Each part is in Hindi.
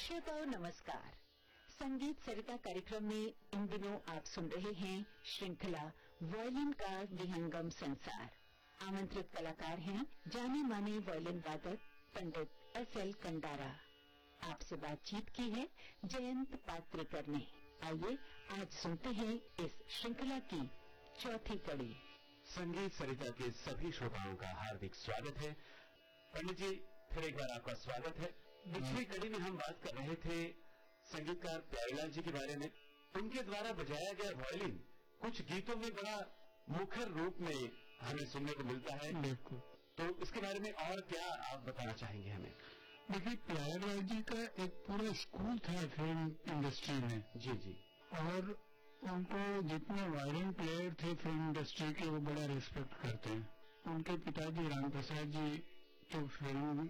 श्रोताओं नमस्कार। संगीत सरिता कार्यक्रम में इन दिनों आप सुन रहे हैं श्रृंखला वायलिन का विहंगम संसार। आमंत्रित कलाकार हैं जाने माने वायलिन वादक पंडित एस.एल. कंडारा। आपसे बातचीत की है जयंत पात्रेकर ने। आइए आज सुनते हैं इस श्रृंखला की चौथी कड़ी। संगीत सरिता के सभी श्रोताओं का हार्दिक स्वागत है। पंडित जी, फिर एक बार आपका स्वागत है। पिछली कड़ी में हम बात कर रहे थे संगीतकार प्यारेलाल जी के बारे में। उनके द्वारा बजाया गया वायलिन कुछ गीतों में बड़ा मुखर रूप में हमें सुनने को मिलता है। बिल्कुल। तो इसके बारे में और क्या आप बताना चाहेंगे हमें? देखिए, प्यारेलाल जी का एक पूरा स्कूल था फिल्म इंडस्ट्री में। जी जी। और उनको जितने वायलिन प्लेयर थे फिल्म इंडस्ट्री के, वो बड़ा रिस्पेक्ट करते हैं। उनके पिताजी राम प्रसाद जी तो फिल्म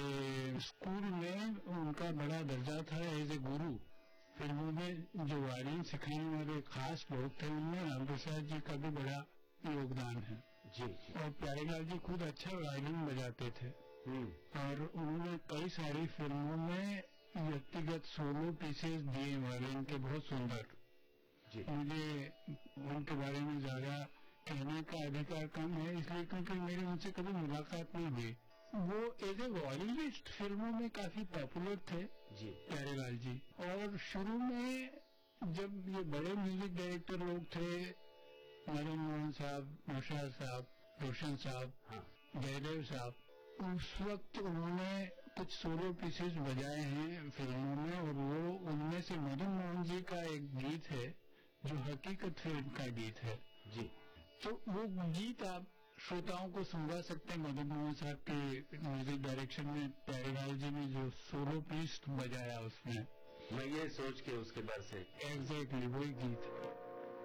के स्कूल में उनका बड़ा दर्जा था एज ए गुरु। फिल्मों में जो वायलिन सिखाने वाले खास लोग थे उनमें राम प्रसाद जी का भी बड़ा योगदान है। जी जी। और प्यारेलाल जी खुद अच्छा वायलिन बजाते थे। और उन्होंने कई सारी फिल्मों में व्यक्तिगत सोलो पीसेस दिए वायलिन के, बहुत सुंदर। जी। मुझे उनके बारे में ज्यादा कहने का अधिकार कम है, इसलिए क्योंकि मेरी उनसे कभी मुलाकात नहीं हुई। वो एज ए वॉयलिनिस्ट फिल्मों में काफी पॉपुलर थे जी प्यारेलाल जी। और शुरू में जब ये बड़े म्यूजिक डायरेक्टर लोग थे, मदन मोहन साहब, नौशाद साहब, रोशन साहब, हाँ, जयदेव साहब, उस वक्त उन्होंने कुछ सोलो पीसेस बजाए हैं फिल्मों में। और वो उनमें से मदन मोहन जी का एक गीत है जो हकीकत फिल्म का गीत है। जी। तो वो गीत आप श्रोताओं को सुनवा सकते हैं। मदन मोहन साहब के म्यूजिक डायरेक्शन में प्यारेलाल जी ने जो सोलो पीस बजाया उसमें, मैं ये सोच के उसके डर से एग्जैक्टली वही गीत।